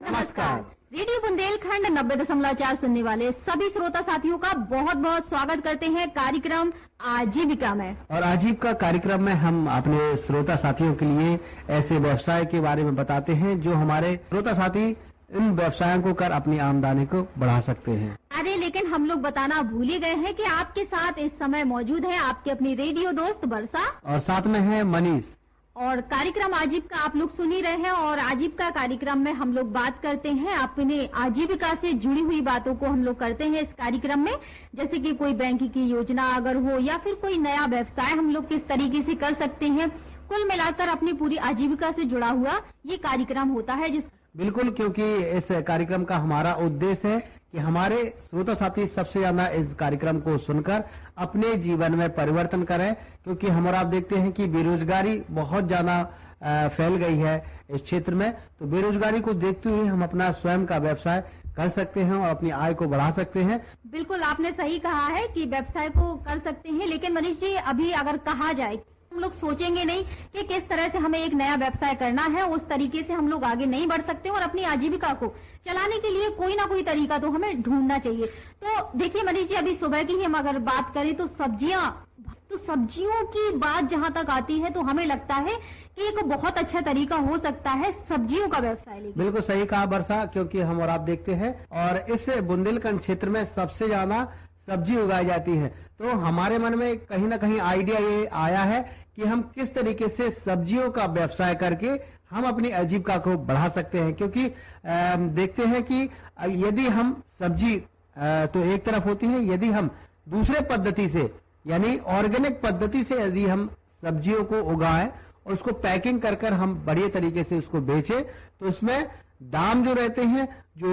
नमस्कार। रेडियो बुंदेलखंड 90.4 सुनने वाले सभी श्रोता साथियों का बहुत बहुत स्वागत करते हैं कार्यक्रम आजीविका में। और आजीविका कार्यक्रम में हम अपने श्रोता साथियों के लिए ऐसे व्यवसाय के बारे में बताते हैं जो हमारे श्रोता साथी इन व्यवसायों को कर अपनी आमदनी को बढ़ा सकते हैं। अरे लेकिन हम लोग बताना भूल ही गए हैं कि आपके साथ इस समय मौजूद है आपके अपनी रेडियो दोस्त वर्षा और साथ में है मनीष। और कार्यक्रम आजीविका आप लोग सुन ही रहे हैं और आजीविका कार्यक्रम में हम लोग बात करते हैं अपने आजीविका से जुड़ी हुई बातों को हम लोग करते हैं इस कार्यक्रम में, जैसे कि कोई बैंक की योजना अगर हो या फिर कोई नया व्यवसाय हम लोग किस तरीके से कर सकते हैं। कुल मिलाकर अपनी पूरी आजीविका से जुड़ा हुआ ये कार्यक्रम होता है। बिल्कुल, क्योंकि इस कार्यक्रम का हमारा उद्देश्य है कि हमारे श्रोता साथी सबसे ज्यादा इस कार्यक्रम को सुनकर अपने जीवन में परिवर्तन करें, क्योंकि हम और आप देखते हैं कि बेरोजगारी बहुत ज्यादा फैल गई है इस क्षेत्र में। तो बेरोजगारी को देखते हुए हम अपना स्वयं का व्यवसाय कर सकते हैं और अपनी आय को बढ़ा सकते हैं। बिल्कुल आपने सही कहा है कि व्यवसाय को कर सकते हैं, लेकिन मनीष जी अभी अगर कहा जाए हम लोग सोचेंगे नहीं कि किस तरह से हमें एक नया व्यवसाय करना है, उस तरीके से हम लोग आगे नहीं बढ़ सकते और अपनी आजीविका को चलाने के लिए कोई ना कोई तरीका तो हमें ढूंढना चाहिए। तो देखिए मनीष जी, अभी सुबह की ही हम अगर बात करें तो सब्जियों की बात जहां तक आती है तो हमें लगता है कि एक बहुत अच्छा तरीका हो सकता है सब्जियों का व्यवसाय। बिल्कुल सही कहा वर्षा, क्योंकि हम और आप देखते हैं और इस बुंदेलखंड क्षेत्र में सबसे ज्यादा सब्जी उगाई जाती है। तो हमारे मन में कहीं ना कहीं आइडिया ये आया है कि हम किस तरीके से सब्जियों का व्यवसाय करके हम अपनी आजीविका को बढ़ा सकते हैं। क्योंकि देखते हैं कि यदि हम सब्जी तो एक तरफ होती है, यदि हम दूसरे पद्धति से यानी ऑर्गेनिक पद्धति से यदि हम सब्जियों को उगाएं और उसको पैकिंग कर हम बढ़िया तरीके से उसको बेचें तो उसमें दाम जो रहते हैं,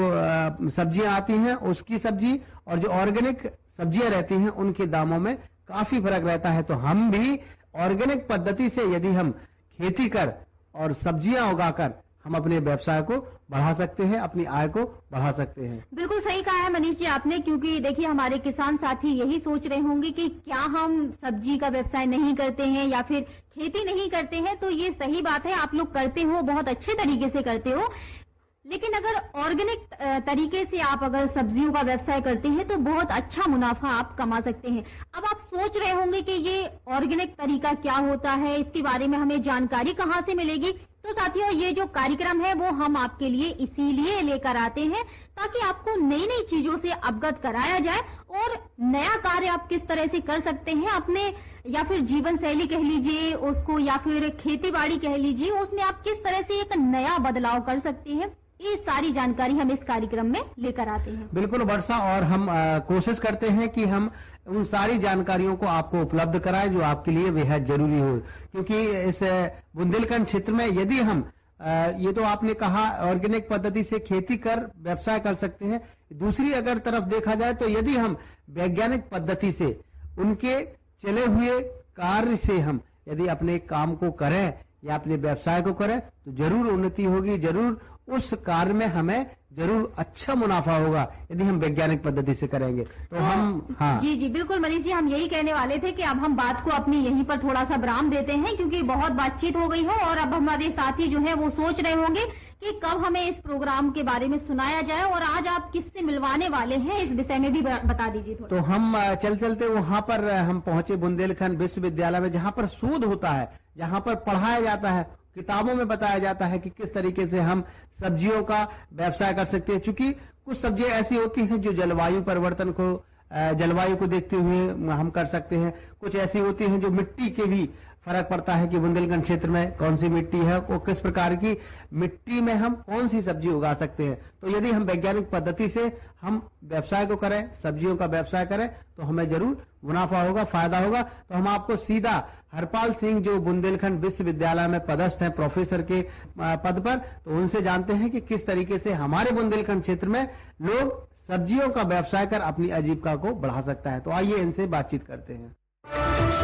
जो सब्जियां आती हैं उसकी सब्जी और जो ऑर्गेनिक सब्जियां रहती हैं उनके दामों में काफी फर्क रहता है। तो हम भी ऑर्गेनिक पद्धति से यदि हम खेती कर और सब्जियां उगाकर हम अपने व्यवसाय को बढ़ा सकते हैं, अपनी आय को बढ़ा सकते हैं। बिल्कुल सही कहा है मनीष जी आपने, क्योंकि देखिए हमारे किसान साथी यही सोच रहे होंगे कि क्या हम सब्जी का व्यवसाय नहीं करते हैं या फिर खेती नहीं करते हैं। तो ये सही बात है, आप लोग करते हो, बहुत अच्छे तरीके से करते हो। लेकिन अगर ऑर्गेनिक तरीके से आप अगर सब्जियों का व्यवसाय करते हैं तो बहुत अच्छा मुनाफा आप कमा सकते हैं। अब आप सोच रहे होंगे कि ये ऑर्गेनिक तरीका क्या होता है, इसके बारे में हमें जानकारी कहाँ से मिलेगी। तो साथियों, ये जो कार्यक्रम है वो हम आपके लिए इसीलिए लेकर आते हैं ताकि आपको नई नई चीजों से अवगत कराया जाए और नया कार्य आप किस तरह से कर सकते हैं अपने, या फिर जीवन शैली कह लीजिए उसको, या फिर खेती बाड़ी कह लीजिए, उसमें आप किस तरह से एक नया बदलाव कर सकते हैं। ये सारी जानकारी हम इस कार्यक्रम में लेकर आते हैं। बिल्कुल वर्षा, और हम कोशिश करते हैं कि हम उन सारी जानकारियों को आपको उपलब्ध कराएं जो आपके लिए बेहद जरूरी हो। क्योंकि इस बुंदेलखंड क्षेत्र में यदि हम ये तो आपने कहा ऑर्गेनिक पद्धति से खेती कर व्यवसाय कर सकते हैं, दूसरी अगर तरफ देखा जाए तो यदि हम वैज्ञानिक पद्धति से उनके चले हुए कार्य से हम यदि अपने काम को करें या अपने व्यवसाय को करें तो जरूर उन्नति होगी, जरूर उस कार्य में हमें जरूर अच्छा मुनाफा होगा यदि हम वैज्ञानिक पद्धति से करेंगे। तो हम जी बिल्कुल मनीष जी, हम यही कहने वाले थे कि अब हम बात को अपनी यहीं पर थोड़ा सा विराम देते हैं, क्योंकि बहुत बातचीत हो गई है और अब हमारे साथी जो है वो सोच रहे होंगे कि कब हमें इस प्रोग्राम के बारे में सुनाया जाए और आज आप किससे मिलवाने वाले हैं इस विषय में भी बता दीजिए थोड़ा। तो हम चलते वहां पर हम पहुंचे बुंदेलखंड विश्वविद्यालय में, जहां पर शोध होता है, जहां पर पढ़ाया जाता है, किताबों में बताया जाता है कि किस तरीके से हम सब्जियों का व्यवसाय कर सकते हैं। चूंकि कुछ सब्जियां ऐसी होती हैं जो जलवायु परिवर्तन को जलवायु को देखते हुए हम कर सकते हैं, कुछ ऐसी होती हैं जो मिट्टी के भी फर्क पड़ता है कि बुंदेलखंड क्षेत्र में कौन सी मिट्टी है और किस प्रकार की मिट्टी में हम कौन सी सब्जी उगा सकते हैं। तो यदि हम वैज्ञानिक पद्धति से हम व्यवसाय को करें, सब्जियों का व्यवसाय करें तो हमें जरूर मुनाफा होगा, फायदा होगा। तो हम आपको सीधा हरपाल सिंह जो बुंदेलखंड विश्वविद्यालय में पदस्थ हैं प्रोफेसर के पद पर, तो उनसे जानते हैं कि किस तरीके से हमारे बुंदेलखंड क्षेत्र में लोग सब्जियों का व्यवसाय कर अपनी आजीविका को बढ़ा सकता है। तो आइए इनसे बातचीत करते हैं।